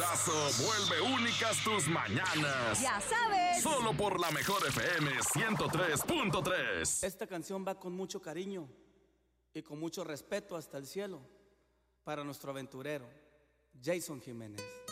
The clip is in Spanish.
chocolatazo vuelve únicas tus mañanas. Ya sabes. Solo por la mejor FM 103.3. Esta canción va con mucho cariño y con mucho respeto hasta el cielo para nuestro aventurero, Jason Jiménez.